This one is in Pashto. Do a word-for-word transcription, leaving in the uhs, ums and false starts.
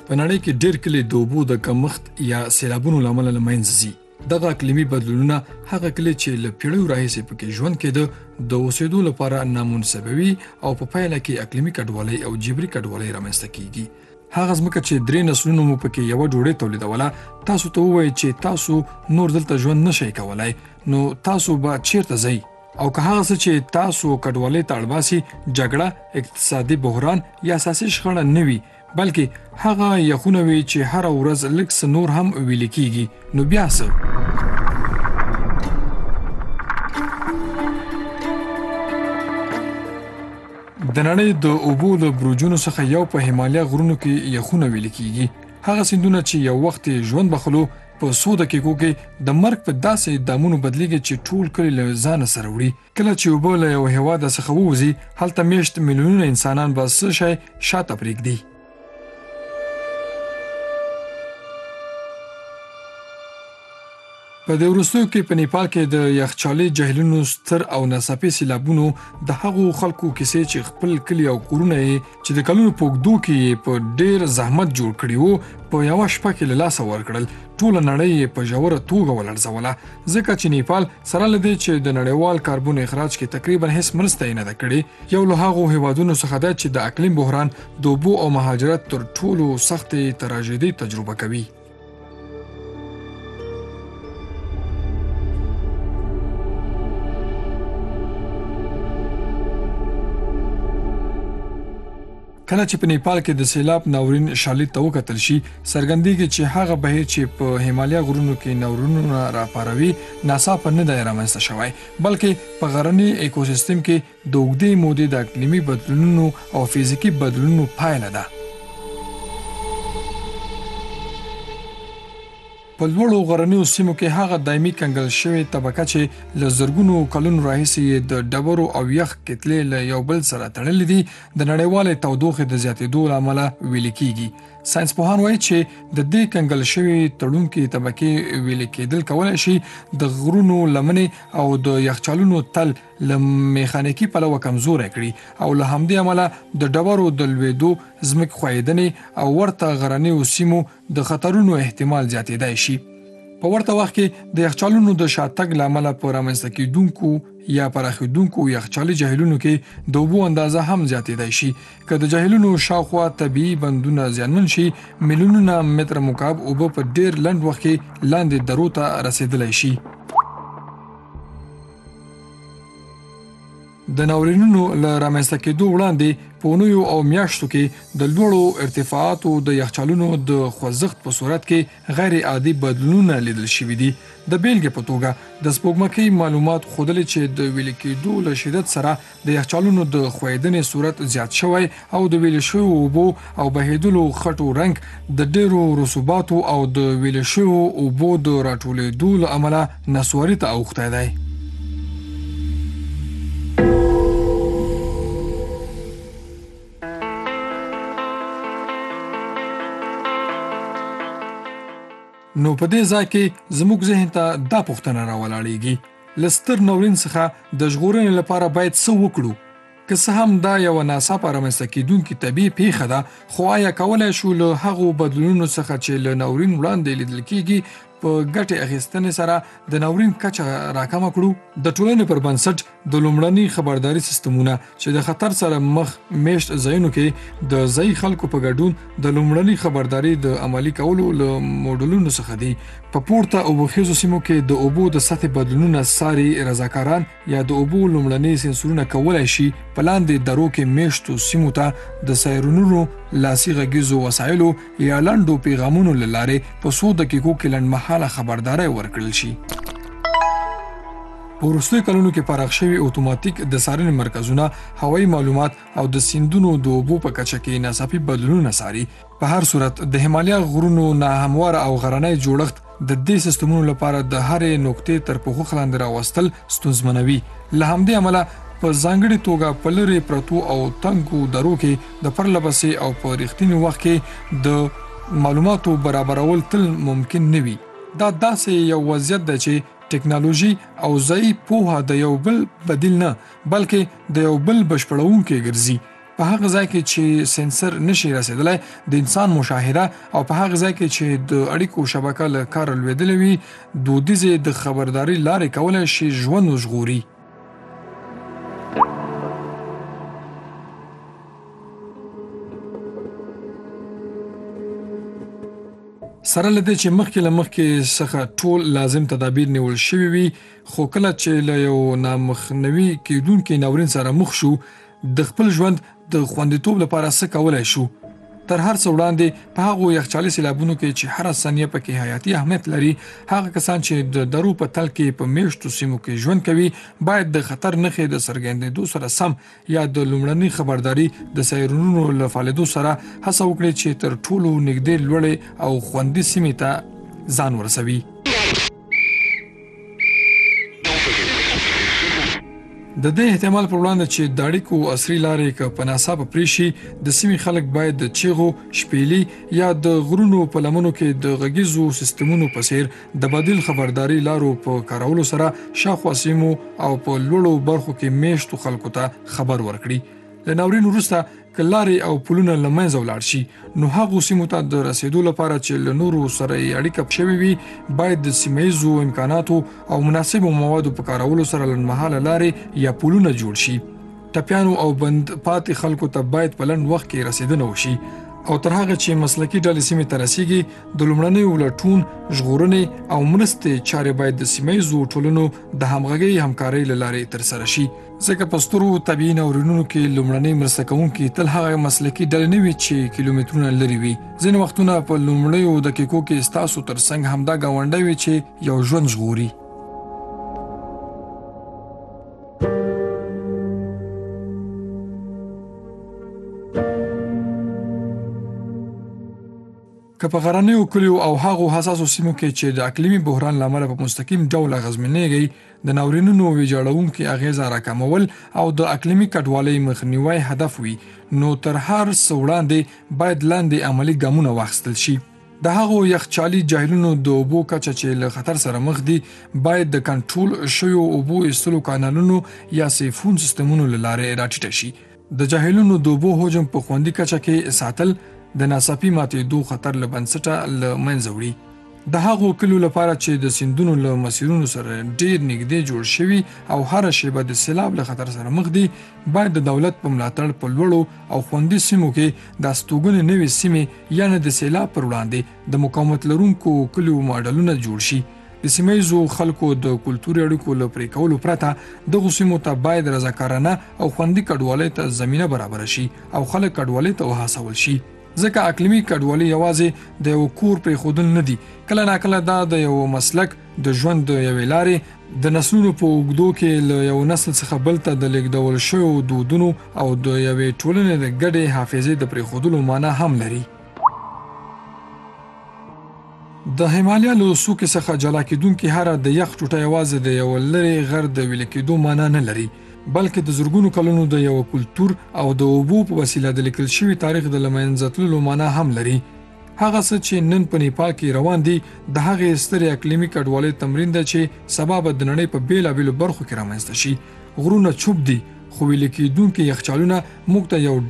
په نړۍ کې ډېر کلي د اوبو د کمښت یا سیلابونو له امله له منځه ځي. دغه اقلیمي بدلونونه هغه کلي چې له پیړیو راهیسې پکې ژوند کېده د اوسېدو لپاره نامناسبوي او په پایله کې اقلیمي کډوالۍ او جبري کډوالۍ رامنځته کیږي. هغه ځمکه چې درې نسلونو مو پکې یوه ډوډۍ تولیدوله، تاسو ته ووایي چې تاسو نور دلته ژوند نشئ کولی، نو تاسو به چیرته ځئ؟ او که هغه څه چې تاسو کډوالۍ ته اړباسي جګړه، اقتصادي بحران یا اساسي شخړه نه وي، بلکې هغه یخونه وي چې هره ورځ لږ څه نور هم ویلې کېږي، نو بیا څه؟ د نړۍ د اوبو له برجونو څخه یو په هیمالیا غرونو کې یخونه ویلې کېږي. هغه سیندونه چې یو وخت ژوند بخلو په څو دقیقو کې د مرګ په داسې دامونو بدلیږي چې ټول کلي له ځانه سره وړي. کله چې اوبه له یو هېواده څخه ووځي، هلته میشت میلیونونه انسانان به څه شی شاته پرېږدي. په دې وروستیو کې په نیپال کې د یخچالي جهیلونو ستر او ناڅاپي سیلابونو د هغو خلکو کیسې چې خپل کلي او کورونه یې چې د کلونو په اوږدو کې یې په ډېر زحمت جوړ کړي وو، په یوه شپه کې له لاسه ورکړل. ټوله نړۍ یې په ژوره توګه ولړزوله، ځکه چې نیپال سره له دې چې د نړیوال کاربن اخراج کې تقریبا هیڅ مرسته یې نه ده کړې، یو له هغو هیوادونو څخه ده چې د اقلیم بحران، د اوبو او مهاجرت تر ټولو سختې تراژیدۍ تجربه کوي. کله چې په نیپال کې د سیلاب ناورین شالید ته وکتل شي، څرګندېږي چې هغه بهیر چې په هیمالیا غرونو کې ناورینونه راپاروي ناڅاپه نه دی رامنځته شوی، بلکې په غرني ایکوسیستم کې د اوږدې مودې د اقلیمي بدلونونو او فزیکي بدلونونو پایله ده. په لوړو غرنیو سیمو کې هغه دایمي کنګل شوې طبقه چې له زرګونو کلونو راهیسې د ډبرو او یخ کتلې له یو بل سره تړلې دي، د نړیوالې تودوخې د زیاتېدو له امله ویلې کېږي. ساینسپوهان وایي چې د دې کنګل شوې تړونکې طبقې ویلې کېدل کولی شي د غرونو لمنې او د یخچالونو تل له میخانیکي پلوه کمزوری کړي او له همدې امله د ډبرو د لوېدو، ځمکې ښویېدنې او ورته غرنیو سیمو د خطرونو احتمال زیاتېدای شي. په ورته وخت کې د یخچالونو د شاتګ له امله په رامنځته کېدونکو یا پراخېدونکو یخچالي جهیلونو کې د اوبو اندازه هم زیاتېدای شي. که د جهیلونو شاوخوا طبیعي بندونه زیانمن شي، میلیونونه متره مکعب اوبه په ډېر لنډ وخت کې لاندې درو ته رسېدلی شي. د ناورینونو له رامنځته کېدو وړاندې په اونیو او میاشتو کې د لوړو ارتفاعاتو د یخچالونو د خوځښت په صورت کې غیر عادي بدلونونه لیدل شوي دي. د بیلګې په توګه د سپوږمکۍ معلومات ښودلې چې د ویلې کېدو له شدت سره د یخچالونو د ښویېدنې صورت زیات شوی او د ویلې شویو اوبو او بهېدلو خټو رنګ د ډېرو رسوباتو او د ویلې شویو اوبو د راټولېدو له امله نسواري ته اوښتی دی. نو په دې ځای کې زموږ ذهن ته دا پوښتنه راولاړېږي، له ستر ناورین څخه د ژغورنې لپاره باید څه وکړو؟ که څه هم دا یوه ناڅاپه رامنځته کېدونکې طبیعي پیښه ده، خو آیا کولی شو له هغو بدلونونو څخه چې له ناورین وړاندې لیدل کېږي په ګټې اخیستنې سره د ناورین کچه راکمه کړو؟ د ټولنې پر بنسټ د لومړني خبرداري سیستمونه چې د خطر سره مخ میشت ځایونو کې د ځایي خلکو په ګډون د لومړني خبرداري د عملي کولو له موډلونو څخه دي. په پورته اوبخیزو سیمو کې د اوبو د سطحې بدلونونه څاري رضاکاران یا د اوبو لومړني سنسورونه کولی شي په لاندې درو کې میشتو سیمو ته د سایرنونو، لاسي غږیزو وسایلو یا لنډو پیغامونو له لارې په څو دقیقو کې لنډمهاله خبرداری ورکړل شي. په وروستیو کلونو کې پراخ شوي اتوماتیک د څارنې مرکزونه هوایي معلومات او د سیندونو د اوبو په کچه کې ناڅاپي بدلونونه څاري. په هر صورت د هیمالیا غرونو ناهمواره او غرنی جوړښت د دې سیستمونو لپاره د هرې نقطې تر پوښښ لاندې راوستل ستونزمنوي. له همدې امله په ځانګړې توګه په لرې پرتو او تنګو درو کې د پرلهپسې او په رښتیني وخت کې د معلوماتو برابرول تل ممکن نه وي. دا داسې یو وضعیت دی چې ټکنالوژي او ځایي پوهه د یو بل بدیل نه، بلکې د یو بل بشپړونکی ګرځي. په هغه ځای کې چې سنسر نشي رسیدلی د انسان مشاهده او په هغه ځای کې چې د اړیکو شبکه له کاره لوېدلې وي دودیزې د خبرداري لارې کولی شي ژوند وژغوري. سره له دې چې مخکې له مخکې څخه ټول لازم تدابیر نیول شوي وي خو کله چې له یو نامخنوي کیدونکي ناورین سره مخ شو د خپل ژوند د خوندیتوب لپاره څه کولی شو؟ تر هر څه وړاندې په هغو یخچالي سیلابونو کې چې هره ثانیه پکې حیاتي اهمیت لري هغه کسان چې د درو په تل کې په میشتو سیمو کې ژوند کوي باید د خطر نښې د څرګندېدو سره سم یا د لومړنۍ خبرداري د سایرنونو له فعالېدو سره هڅه وکړي چې تر ټولو نږدې لوړې او خوندي سیمې ته ځان ورسوي. د دې احتمال پر وړاندې چې د اړیکو عصري لارې که په ناڅاپه پرې شي د سیمې خلک باید د چیغو، شپېلي یا د غرونو په لمنو کې د غږیزو سیستمونو په څیر د بدیل خبرداري لارو په کارولو سره شاوخوا سیمو او په لوړو برخو کې میشتو خلکو ته خبر ورکړي. له ناورین وروسته که لارې او پلونه له منځه ولاړ شي نو هغو سیمو ته د رسیدو لپاره چې له نورو سره یې اړیکه شوې وي باید د سیمهیزو امکاناتو او مناسبو موادو په کارولو سره لنډمهاله لارې یا پلونه جوړ شي. ټپیانو او بند پاتې خلکو ته باید په لنډ وخت کې رسیدنه وشي او تر هغه چې مسلکي ډلې سیمې ته رسیږي د لومړنیو لټون، ژغورنې او مرستې چارې باید د سیمهیزو ټولنو د همغږۍ همکارۍ له لارې ترسره شي ځکه په سترو طبیعي ناورینونو کې لومړنۍ مرسته کوونکي تل هغه مسلکي ډلې نه وي چې کیلومترونه لرې وي. ځینې وختونه په لومړیو دقیقو کې ستاسو تر څنګ همدا ګاونډی وي چې یو ژوند ژغوري. که په غرنیو کلیو او هغو حساسو سیمو کې چې د اقلیمي بحران له امله په مستقیم ډول اغېزمنېږي د ناورینونو ویجاړونکي اغېزه راکمول او د اقلیمي کډوالۍ مخنیوی هدف وي نو تر هر څه وړاندې باید لاندې عملي ګامونه واخیستل شي. د هغو یخچالي جهیلونو د اوبو کچه چې له خطر سره مخ دي باید د کنټرول شویو اوبو ایستلو کانالونو یا سیفون سیستمونو له لارې راټیټه شي. د جهیلونو د اوبو حجم په خوندي کچه کې ساتل د ناڅاپي ماتېدو خطر له بنسټه له منځه وړي. د هغو کلیو لپاره چې د سیندونو له مسیرونو سره ډیر نږدې جوړ شوي او هره شیبه د سیلاب له خطر سره مخ دي باید د دولت په ملاتړ په لوړو او خوندي سیمو کې د استوګنې نوې سیمې یعنې د سیلاب پر وړاندې د مقاومت لرونکو کلیو ماډلونه جوړ شي. د سیمهیزو خلکو د کلتوري اړیکو له پرې کولو پرته دغو سیمو ته باید رضاکارانه او خوندي کډوالۍ ته زمینه برابره شي او خلک کډوالۍ ته وهڅول شي ځکه اقلیمي کډوالي یوازې د یو کور پرېښودل نه دي کله ناکله دا د یو مسلک د ژوند د یوې لارې د نسلونو په اوږدو کې له یو نسل څخه بل ته د لیږدول شویو دودونو او د یوې ټولنې د ګډې حافظې د پرېښودلو معنا هم لري. د هیمالیا له څوکې څخه جلا کېدونکې هره د یخ ټوټه یوازې د یو لرې غر د ویلې کېدو معنا نه لري بلکې د زرګونو کلونو د یو کلتور او د اوبو په وسیله د لیکل شوي تاریخ د له منځه تللو معنا هم لري. هغه څه چې نن په نیپال کې روان دي د هغې سترې اقلیمي کډوالۍ تمرین ده چې سبا به د نړۍ په بېلابېلو برخو کې رامنځته شي. غرونه چوپ دي خو ویلې کېدونکي یخچالونه موږ ته یو